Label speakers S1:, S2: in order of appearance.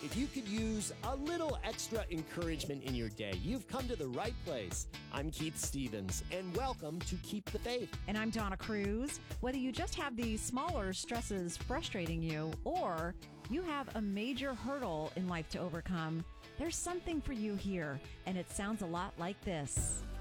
S1: If you could use a little extra encouragement in your day, you've come to the right place. I'm Keith Stevens, and welcome to Keep the Faith.
S2: And I'm Donna Cruz. Whether you just have the smaller stresses frustrating you, or you have a major hurdle in life to overcome, there's something for you here, and it sounds a lot like this.